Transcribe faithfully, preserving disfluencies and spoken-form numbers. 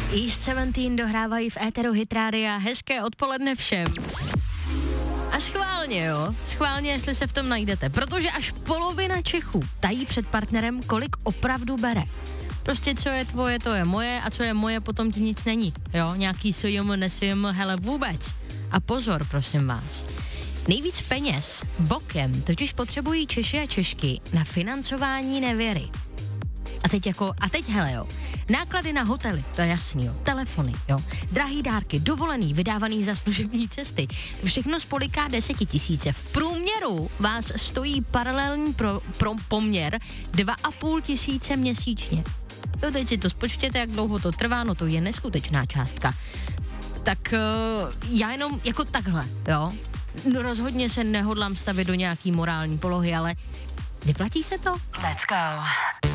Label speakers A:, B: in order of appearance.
A: East sedmnáct dohrávají v éteru Hit Rádia. Hezké odpoledne všem. A schválně, jo, schválně, jestli se v tom najdete, protože až polovina Čechů tají před partnerem, kolik opravdu bere. Prostě co je tvoje, to je moje a co je moje, potom ti nic není, jo, nějaký sujím, nesujím, hele vůbec. A pozor, prosím vás, nejvíc peněz bokem totiž potřebují Češi a Češky na financování nevěry. A teď jako, a teď hele jo, náklady na hotely, to je jasný jo, telefony, jo, drahý dárky, dovolený, vydávaný za služební cesty, všechno spoliká desetitisíce. V průměru vás stojí paralelní pro, pro poměr dva a půl tisíce měsíčně. Jo, teď si to spočtěte, jak dlouho to trvá, no to je neskutečná částka. Tak uh, já jenom jako takhle, jo, no, rozhodně se nehodlám stavit do nějaký morální polohy, ale vyplatí se to? Let's go.